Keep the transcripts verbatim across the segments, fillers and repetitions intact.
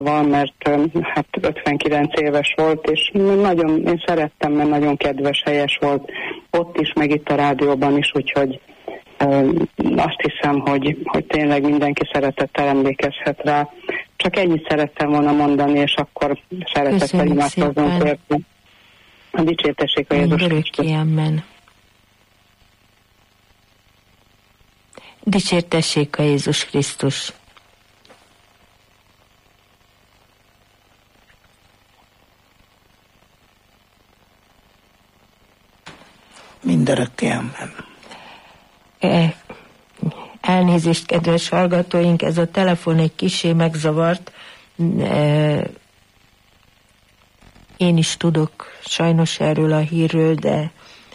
mert hát ötvenkilenc éves volt, és nagyon, én szerettem, mert nagyon kedves, helyes volt ott is, meg itt a rádióban is, úgyhogy azt hiszem, hogy, hogy tényleg mindenki szeretettel emlékezhet rá. Csak ennyit szerettem volna mondani, és akkor szeretettel imádkozunk érte. A dicsértessék a Jézus Krisztus. Dicsértessék a Jézus Krisztus. Mindörökké amen. Elnézést, kedves hallgatóink, ez a telefon egy kissé megzavart. Én is tudok sajnos erről a hírről, de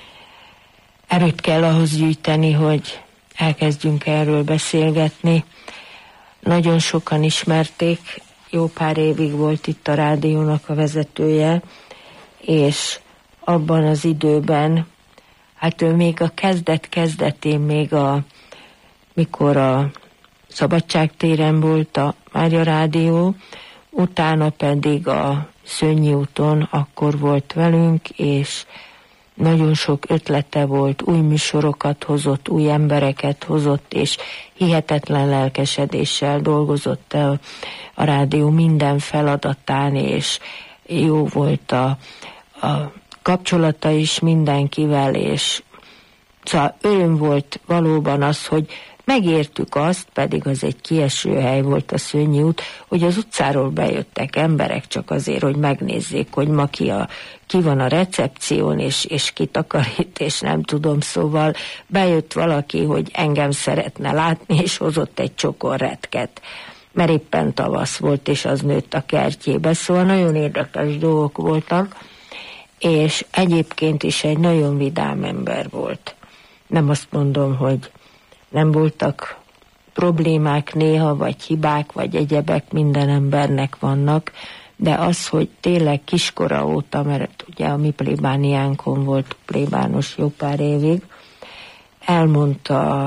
erőt kell ahhoz gyűjteni, hogy elkezdjünk erről beszélgetni. Nagyon sokan ismerték, jó pár évig volt itt a rádiónak a vezetője, és abban az időben, hát ő még a kezdet-kezdetén, még a, mikor a Szabadságtéren volt a Mária Rádió, utána pedig a Szönnyi úton akkor volt velünk, és nagyon sok ötlete volt, új műsorokat hozott, új embereket hozott, és hihetetlen lelkesedéssel dolgozott el a rádió minden feladatán, és jó volt a, a kapcsolata is mindenkivel, és szóval öröm volt valóban az, hogy megértük azt, pedig az egy kieső hely volt a Szönnyi út, hogy az utcáról bejöttek emberek csak azért, hogy megnézzék, hogy ma ki, a, ki van a recepción, és, és ki takarít, és nem tudom, szóval bejött valaki, hogy engem szeretne látni, és hozott egy csokor retket, mert éppen tavasz volt, és az nőtt a kertjébe, szóval nagyon érdekes dolgok voltak, és egyébként is egy nagyon vidám ember volt. Nem azt mondom, hogy nem voltak problémák néha, vagy hibák, vagy egyebek, minden embernek vannak, de az, hogy tényleg kiskora óta, mert ugye a mi plébániánkon volt plébános jó pár évig, elmondta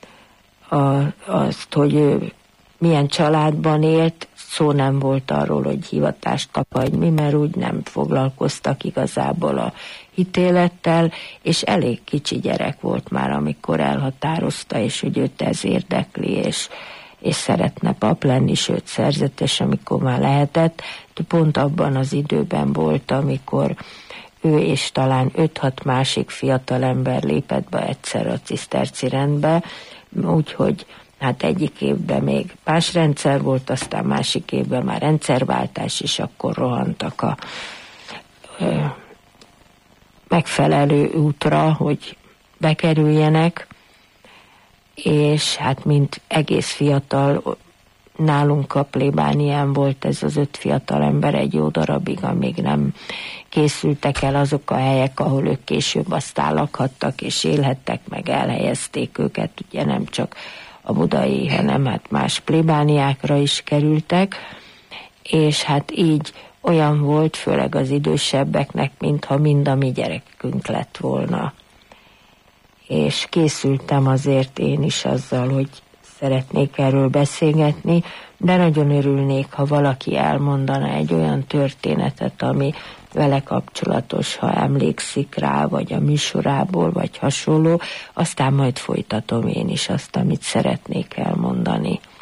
a, azt, hogy ő milyen családban élt, szó nem volt arról, hogy hivatást kap, vagy mi, mert úgy nem foglalkoztak igazából a hitélettel, és elég kicsi gyerek volt már, amikor elhatározta, és hogy őt ez érdekli, és, és szeretne pap lenni, sőt szerzetes, amikor már lehetett. De pont abban az időben volt, amikor ő és talán öt-hat másik fiatal ember lépett be egyszer a ciszterci rendbe, úgyhogy hát egyik évben még más rendszer volt, aztán másik évben már rendszerváltás, és akkor rohantak a ö, megfelelő útra, hogy bekerüljenek, és hát mint egész fiatal, nálunk a plébánián volt ez az öt fiatal ember egy jó darabig, amíg nem készültek el azok a helyek, ahol ők később aztán lakhattak és élhettek, meg elhelyezték őket, ugye nem csak a budai, hanem hát más plébániákra is kerültek, és hát így olyan volt, főleg az idősebbeknek, mintha mind a mi gyerekünk lett volna. És készültem azért én is azzal, hogy szeretnék erről beszélgetni, de nagyon örülnék, ha valaki elmondana egy olyan történetet, ami vele kapcsolatos, ha emlékszik rá, vagy a műsorából, vagy hasonló, aztán majd folytatom én is azt, amit szeretnék elmondani.